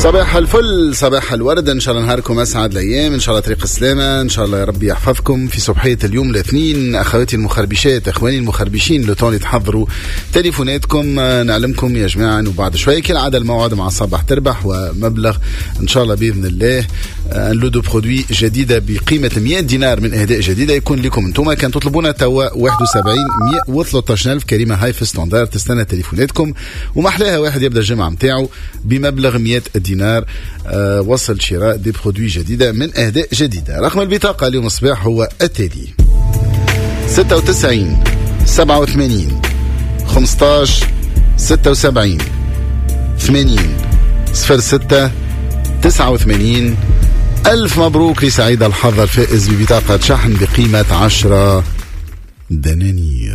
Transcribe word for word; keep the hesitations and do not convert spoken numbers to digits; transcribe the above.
صباح الفل، صباح الورد، ان شاء الله نهاركم اسعد الايام، ان شاء الله طريق السلامه، ان شاء الله يا ربي يحفظكم في صبحيه اليوم الاثنين. اخواتي المخربشات، اخواني المخربشين، لو توني تحضروا تليفوناتكم نعلمكم يا جماعه انه بعد شويه كالعاده الموعد مع صباح تربح ومبلغ ان شاء الله باذن الله ان لودو برودوي جديده بقيمه مئة دينار من اهداء جديده يكون لكم انتم. كان تطلبونا توا واحد وسبعين مئة وثلاثة عشر ألف كريمه هاي في ستاندار تستنى تليفوناتكم، ومحلاها واحد يبدا الجمعه نتاعو بمبلغ مئة دينار. أه وصل شراء دي برودوي جديده من اهداء جديده. رقم البطاقه اليوم الصباح هو التالي: ستة وتسعين سبعة وثمانين خمسطاش ستة وسبعين ثمانين صفر ستة تسعة وثمانين. ألف مبروك لسعيد الحظ الفائز ببطاقة شحن بقيمة عشرة دنانير.